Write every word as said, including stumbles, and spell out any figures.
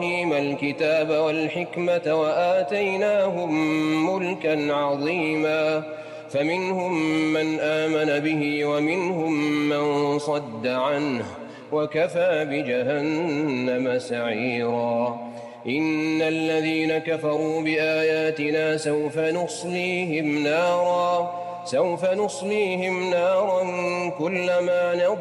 الكتاب والحكمة وآتيناهم ملكا عظيما فمنهم من آمن به ومنهم من صد عنه وكفى بجهنم سعيرا إن الذين كفروا بآياتنا سوف نصليهم نارا سوف نصليهم نارا كلما نضجت